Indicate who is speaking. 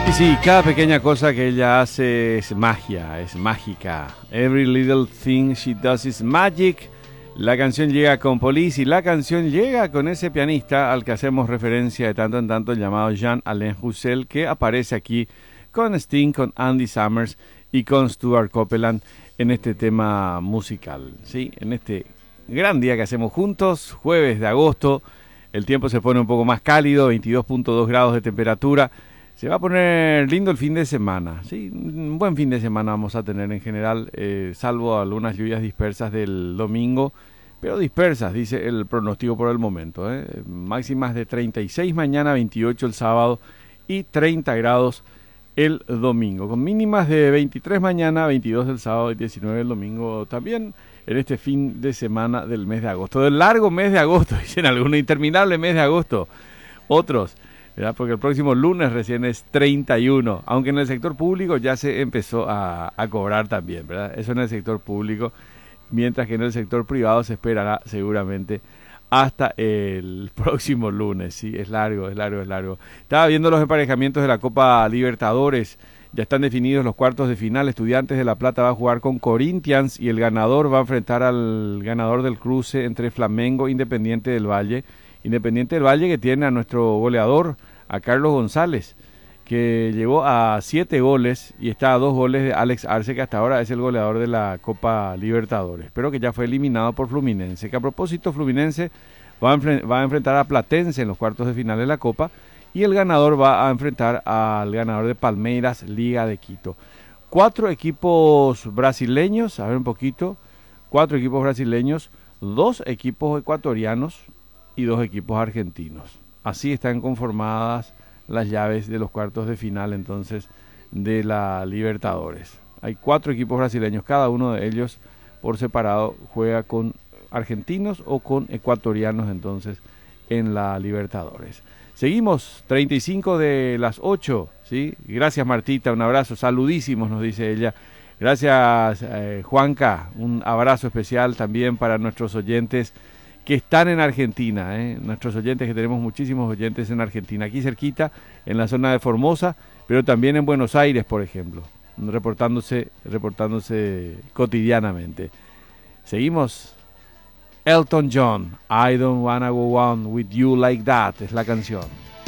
Speaker 1: Y sí, cada pequeña cosa que ella hace es magia, es mágica. Every little thing she does is magic. La canción llega con Police y la canción llega con ese pianista al que hacemos referencia de tanto en tanto, llamado Jean-Alain Roussel, que aparece aquí con Sting, con Andy Summers y con Stuart Copeland en este tema musical, ¿sí? En este gran día que hacemos juntos, jueves de agosto. El tiempo se pone un poco más cálido, 22.2 grados de temperatura. Se va a poner lindo el fin de semana, ¿sí? Un buen fin de semana vamos a tener en general, salvo algunas lluvias dispersas del domingo, pero dispersas, dice el pronóstico por el momento, ¿eh? Máximas de 36 mañana, 28 el sábado y 30 grados el domingo, con mínimas de 23 mañana, 22 el sábado y 19 el domingo también en este fin de semana del mes de agosto. Del largo mes de agosto, dicen algunos, interminable mes de agosto, otros, ¿verdad? Porque el próximo lunes recién es 31, aunque en el sector público ya se empezó a cobrar también, ¿verdad? Eso en el sector público, mientras que en el sector privado se esperará seguramente hasta el próximo lunes. Sí, es largo, es largo, es largo. Estaba viendo los emparejamientos de la Copa Libertadores. Ya están definidos los cuartos de final. Estudiantes de La Plata va a jugar con Corinthians y el ganador va a enfrentar al ganador del cruce entre Flamengo e Independiente del Valle. Independiente del Valle que tiene a nuestro goleador, a Carlos González, que llegó a 7 goles y está a 2 goles de Alex Arce, que hasta ahora es el goleador de la Copa Libertadores, pero que ya fue eliminado por Fluminense, que a propósito Fluminense va a enfrentar a Platense en los cuartos de final de la Copa, y el ganador va a enfrentar al ganador de Palmeiras, Liga de Quito. 4 equipos brasileños, a ver un poquito, 4 equipos brasileños, 2 equipos ecuatorianos y 2 equipos argentinos. Así están conformadas las llaves de los cuartos de final entonces de la Libertadores. Hay 4 equipos brasileños, cada uno de ellos por separado juega con argentinos o con ecuatorianos entonces en la Libertadores. Seguimos, 35 de las 8, ¿sí? Gracias Martita, un abrazo, saludísimos nos dice ella. Gracias Juanca, un abrazo especial también para nuestros oyentes que están en Argentina, nuestros oyentes, que tenemos muchísimos oyentes en Argentina, aquí cerquita, en la zona de Formosa, pero también en Buenos Aires, por ejemplo, reportándose cotidianamente. Seguimos. Elton John, I Don't Wanna Go On With You Like That, es la canción.